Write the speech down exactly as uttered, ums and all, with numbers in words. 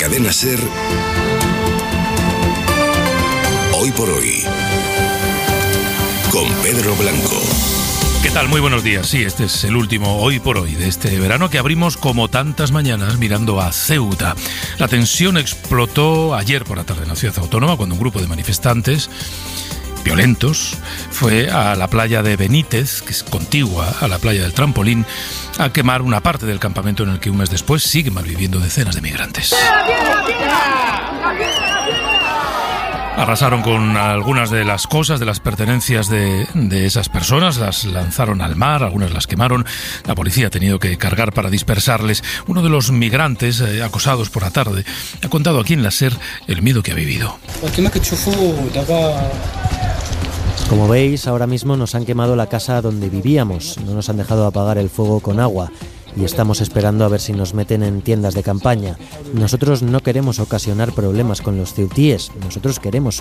Cadena SER, Hoy por Hoy, con Pedro Blanco. ¿Qué tal? Muy buenos días. Sí, este es el último Hoy por Hoy de este verano que abrimos como tantas mañanas mirando a Ceuta. La tensión explotó ayer por la tarde en la ciudad autónoma cuando un grupo de manifestantes violentos fue a la playa de Benítez, que es contigua a la playa del Trampolín, a quemar una parte del campamento en el que un mes después siguen malviviendo decenas de migrantes. Arrasaron con algunas de las cosas, de las pertenencias de, de esas personas, las lanzaron al mar, algunas las quemaron. La policía ha tenido que cargar para dispersarles. Uno de los migrantes eh, acosados por la tarde ha contado aquí en la SER el miedo que ha vivido. Como veis, ahora mismo nos han quemado la casa donde vivíamos, no nos han dejado apagar el fuego con agua y estamos esperando a ver si nos meten en tiendas de campaña. Nosotros no queremos ocasionar problemas con los ceutíes, nosotros queremos